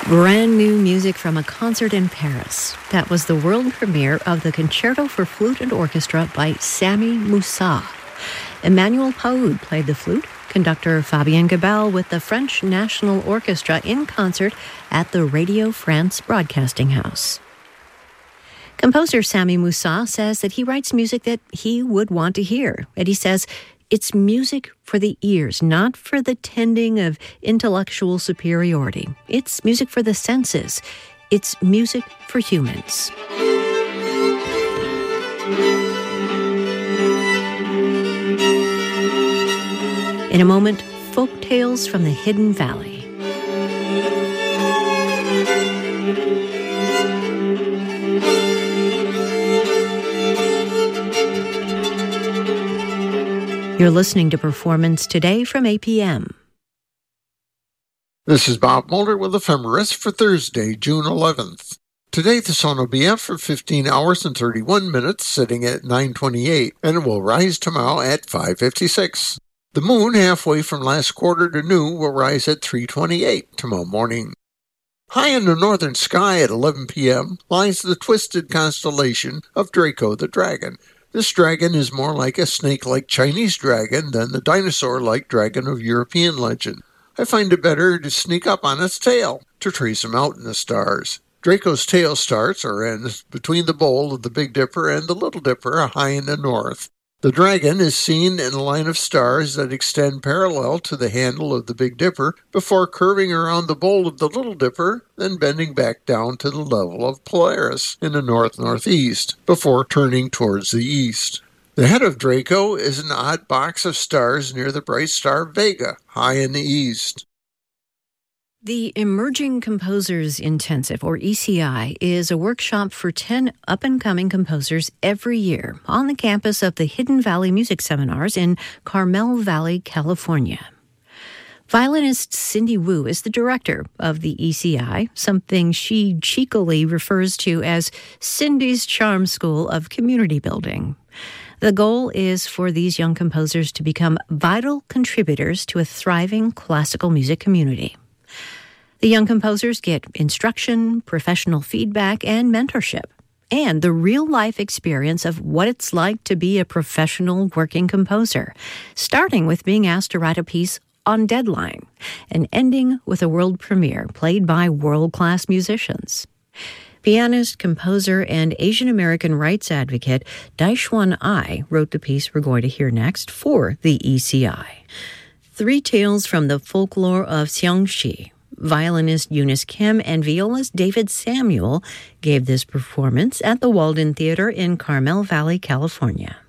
Brand new music from a concert in Paris. That was the world premiere of the Concerto for Flute and Orchestra by Sami Moussa. Emmanuel Paoud played the flute, conductor Fabien Gabel with the French National Orchestra in concert at the Radio France Broadcasting House. Composer Sami Moussa says that he writes music that he would want to hear, and he says it's music for the ears, not for the tending of intellectual superiority. It's music for the senses. It's music for humans. In a moment, folk tales from the Hidden Valley. You're listening to Performance Today from APM. This is Bob Mulder with Ephemeris for Thursday, June 11th. Today the sun will be up for 15 hours and 31 minutes, sitting at 9:28, and it will rise tomorrow at 5:56. The moon, halfway from last quarter to noon, will rise at 3:28 tomorrow morning. High in the northern sky at 11 p.m. lies the twisted constellation of Draco the Dragon. This dragon is more like a snake-like Chinese dragon than the dinosaur-like dragon of European legend. I find it better to sneak up on its tail, to trace him out in the stars. Draco's tail starts or ends between the bowl of the Big Dipper and the Little Dipper high in the north. The dragon is seen in a line of stars that extend parallel to the handle of the Big Dipper before curving around the bowl of the Little Dipper, then bending back down to the level of Polaris in the north-northeast before turning towards the east. The head of Draco is an odd box of stars near the bright star Vega, high in the east. The Emerging Composers Intensive, or ECI, is a workshop for 10 up-and-coming composers every year on the campus of the Hidden Valley Music Seminars in Carmel Valley, California. Violinist Cindy Wu is the director of the ECI, something she cheekily refers to as Cindy's Charm School of Community Building. The goal is for these young composers to become vital contributors to a thriving classical music community. The young composers get instruction, professional feedback, and mentorship, and the real-life experience of what it's like to be a professional working composer, starting with being asked to write a piece on deadline and ending with a world premiere played by world-class musicians. Pianist, composer, and Asian American rights advocate Daishuan Ai wrote the piece we're going to hear next for the ECI. 3 tales from the folklore of Xiangxi. Violinist Eunice Kim and violist David Samuel gave this performance at the Walden Theater in Carmel Valley, California.